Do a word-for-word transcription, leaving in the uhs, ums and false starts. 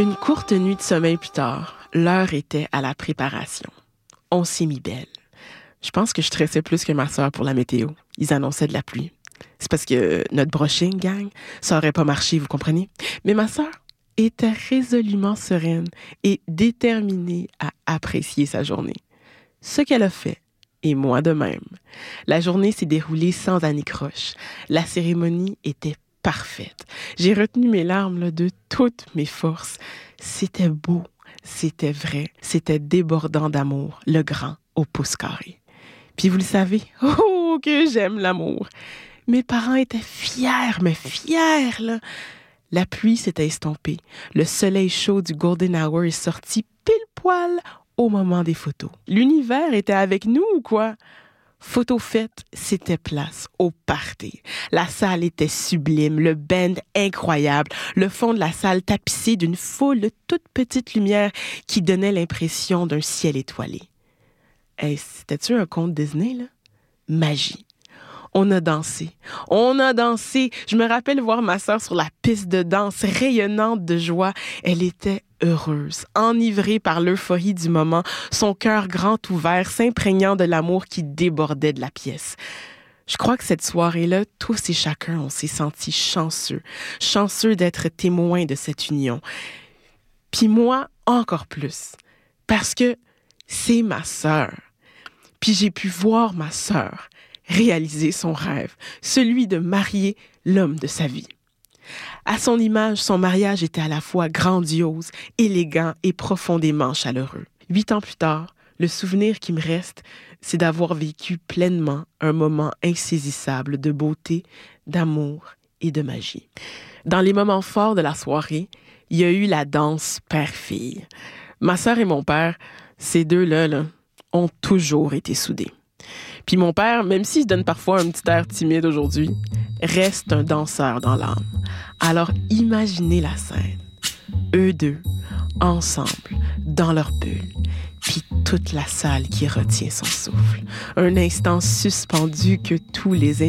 Une courte nuit de sommeil plus tard, l'heure était à la préparation. On s'est mis belle. Je pense que je stressais plus que ma sœur pour la météo. Ils annonçaient de la pluie. C'est parce que notre brushing, gang, ça aurait pas marché, vous comprenez? Mais ma sœur était résolument sereine et déterminée à apprécier sa journée. Ce qu'elle a fait, et moi de même. La journée s'est déroulée sans anicroche. La cérémonie était parfaite. J'ai retenu mes larmes là, de toutes mes forces. C'était beau, c'était vrai, c'était débordant d'amour, le grand au pouce carré. Puis vous le savez, oh que j'aime l'amour. Mes parents étaient fiers, mais fiers, là. La pluie s'était estompée. Le soleil chaud du Golden Hour est sorti pile poil au moment des photos. L'univers était avec nous ou quoi? Photo faite, c'était place au party. La salle était sublime, le band incroyable, le fond de la salle tapissé d'une foule de toutes petites lumières qui donnait l'impression d'un ciel étoilé. Hey, c'était-tu un conte Disney, là? Magie. On a dansé, on a dansé. Je me rappelle voir ma sœur sur la piste de danse, rayonnante de joie. Elle était heureuse, enivrée par l'euphorie du moment, son cœur grand ouvert, s'imprégnant de l'amour qui débordait de la pièce. Je crois que cette soirée-là, tous et chacun, on s'est sentis chanceux, chanceux d'être témoins de cette union. Puis moi, encore plus, parce que c'est ma sœur. Puis j'ai pu voir ma sœur réaliser son rêve, celui de marier l'homme de sa vie. À son image, son mariage était à la fois grandiose, élégant et profondément chaleureux. Huit ans plus tard, le souvenir qui me reste, c'est d'avoir vécu pleinement un moment insaisissable de beauté, d'amour et de magie. Dans les moments forts de la soirée, il y a eu la danse père-fille. Ma sœur et mon père, ces deux-là, là, ont toujours été soudés. Puis mon père, même s'il se donne parfois un petit air timide aujourd'hui, reste un danseur dans l'âme. Alors imaginez la scène. Eux deux, ensemble, dans leur bulle, puis toute la salle qui retient son souffle. Un instant suspendu que tous les